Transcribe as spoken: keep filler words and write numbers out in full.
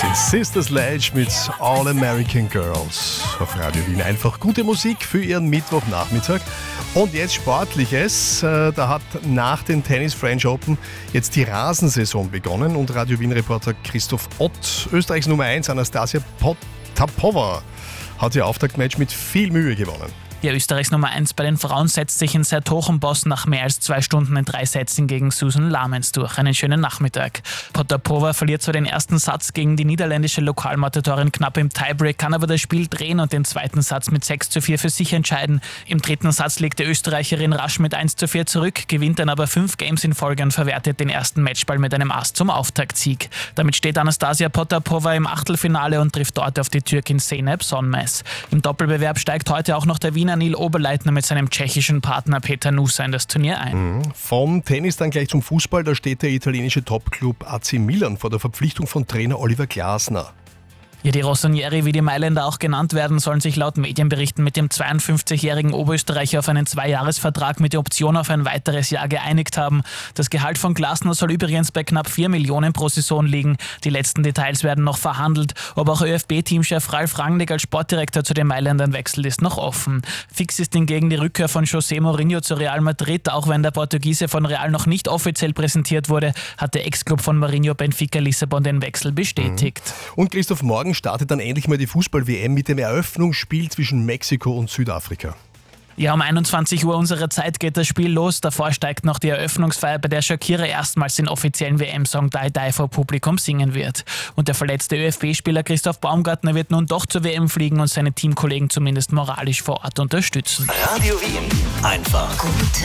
sind Sister Sledge mit All American Girls auf Radio Wien. Einfach gute Musik für Ihren Mittwochnachmittag. Und jetzt Sportliches. Da hat nach den Tennis French Open jetzt die Rasensaison begonnen und Radio Wien-Reporter Christoph Ott, Österreichs Nummer eins, Anastasia Potapova, hat ihr Auftaktmatch mit viel Mühe gewonnen. Ja, Österreichs Nummer eins bei den Frauen setzt sich in sehr hohem Boss nach mehr als zwei Stunden in drei Sätzen gegen Susan Lamens durch. Einen schönen Nachmittag. Potapova verliert zwar den ersten Satz gegen die niederländische Lokalmatadeurin knapp im Tiebreak, kann aber das Spiel drehen und den zweiten Satz mit sechs zu vier für sich entscheiden. Im dritten Satz legt die Österreicherin rasch mit eins zu vier zurück, gewinnt dann aber fünf Games in Folge und verwertet den ersten Matchball mit einem Ass zum Auftaktsieg. Damit steht Anastasia Potapova im Achtelfinale und trifft dort auf die Türkin Zeynep Sonmez. Im Doppelbewerb steigt heute auch noch der Wiener Neil Oberleitner mit seinem tschechischen Partner Peter Nusa in das Turnier ein. Mhm. Vom Tennis dann gleich zum Fußball. Da steht der italienische Topclub A C Milan vor der Verpflichtung von Trainer Oliver Glasner. Ja, die Rossonieri, wie die Mailänder auch genannt werden, sollen sich laut Medienberichten mit dem zweiundfünfzigjährigen Oberösterreicher auf einen Zweijahresvertrag mit der Option auf ein weiteres Jahr geeinigt haben. Das Gehalt von Glasner soll übrigens bei knapp vier Millionen pro Saison liegen. Die letzten Details werden noch verhandelt. Ob auch ÖFB-Teamchef Ralf Rangnick als Sportdirektor zu den Mailändern wechselt, ist noch offen. Fix ist hingegen die Rückkehr von José Mourinho zu Real Madrid. Auch wenn der Portugiese von Real noch nicht offiziell präsentiert wurde, hat der Ex-Club von Mourinho Benfica Lissabon den Wechsel bestätigt. Mhm. Und Christoph, morgen startet dann endlich mal die Fußball-W M mit dem Eröffnungsspiel zwischen Mexiko und Südafrika. Ja, um einundzwanzig Uhr unserer Zeit geht das Spiel los. Davor steigt noch die Eröffnungsfeier, bei der Shakira erstmals den offiziellen W M-Song Die Die vor Publikum singen wird. Und der verletzte ÖFB-Spieler Christoph Baumgartner wird nun doch zur W M fliegen und seine Teamkollegen zumindest moralisch vor Ort unterstützen. Radio Wien. Einfach gut.